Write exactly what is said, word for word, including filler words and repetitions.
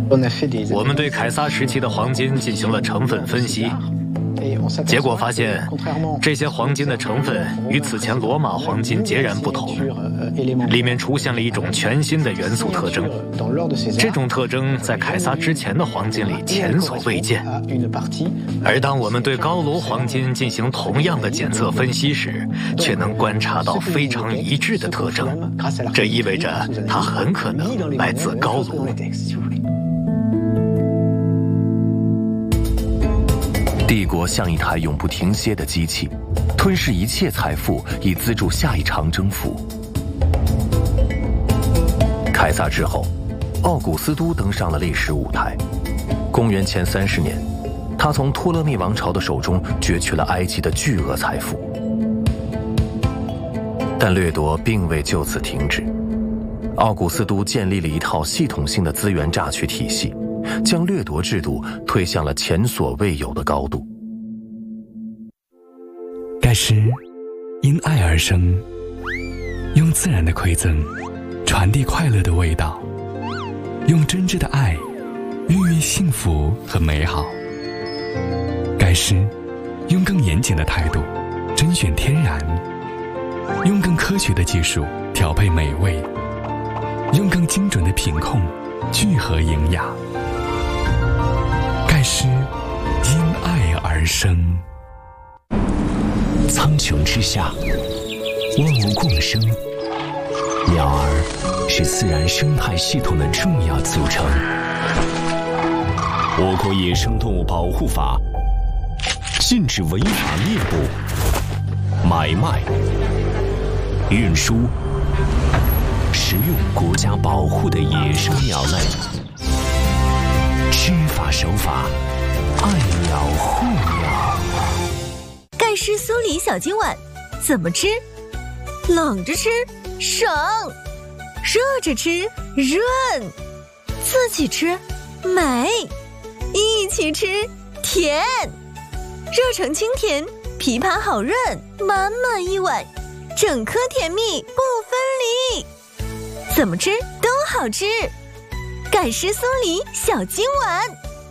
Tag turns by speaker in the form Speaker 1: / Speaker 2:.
Speaker 1: 我们对凯撒时期的黄金进行了成分分析，结果发现，这些黄金的成分与此前罗马黄金截然不同，里面出现了一种全新的元素特征。这种特征在凯撒之前的黄金里前所未见。而当我们对高卢黄金进行同样的检测分析时，却能观察到非常一致的特征，这意味着它很可能来自高卢。
Speaker 2: 帝国像一台永不停歇的机器，吞噬一切财富以资助下一场征服。凯撒之后，奥古斯都登上了历史舞台。公元前三十年，他从托勒密王朝的手中攫取了埃及的巨额财富。但掠夺并未就此停止，奥古斯都建立了一套系统性的资源榨取体系，将掠夺制度推向了前所未有的高度。
Speaker 3: 盖世因爱而生，用自然的馈赠传递快乐的味道，用真挚的爱孕育幸福和美好。盖世用更严谨的态度甄选天然，用更科学的技术调配美味，用更精准的品控聚合营养。盖世因爱而生。
Speaker 4: 苍穹之下，万物共生，鸟儿是自然生态系统的重要组成。我国野生动物保护法禁止违法猎捕、买卖、运输、食用国家保护的野生鸟类。知法守法，爱鸟护鸟。
Speaker 5: 盖世苏黎小金碗怎么吃？冷着吃省，热着吃润，自己吃美，一起吃甜。热成清甜，枇杷好润，满满一碗，整颗甜蜜不分离。怎么吃都好吃。盖世苏黎小金碗。